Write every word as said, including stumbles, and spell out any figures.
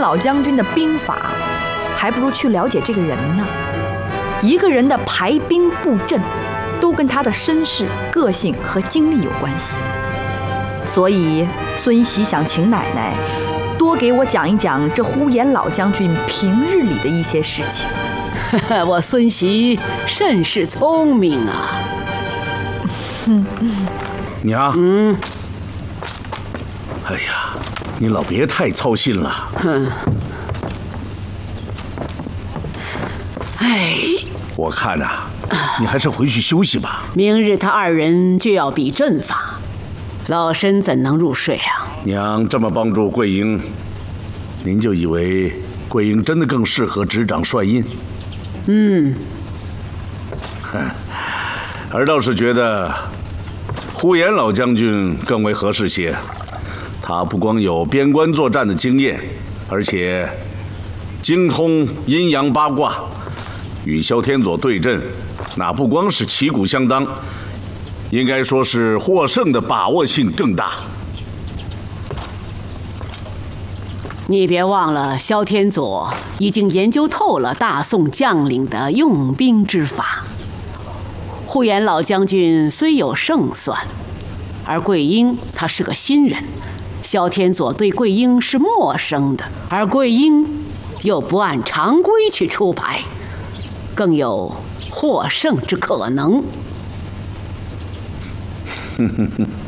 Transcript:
老将军的兵法，还不如去了解这个人呢。一个人的排兵布阵，都跟他的身世、个性和经历有关系。所以孙喜想请奶奶多给我讲一讲这呼延老将军平日里的一些事情。 我孙喜甚是聪明啊。 娘，嗯，哎呀，你老别太操心了。 哼，哎， 我看啊，你还是回去休息吧。 明日他二人就要比阵法，老身怎能入睡啊？ 娘这么帮助桂英，您就以为桂英真的更适合执掌帅印？ 嗯， 而倒是觉得呼延老将军更为合适些。他不光有边关作战的经验，而且精通阴阳八卦，与萧天佐对阵，那不光是旗鼓相当，应该说是获胜的把握性更大。 你别忘了，萧天佐已经研究透了大宋将领的用兵之法。呼延老将军虽有胜算，而桂英她是个新人，萧天佐对桂英是陌生的，而桂英又不按常规去出牌，更有获胜之可能。 哼哼哼。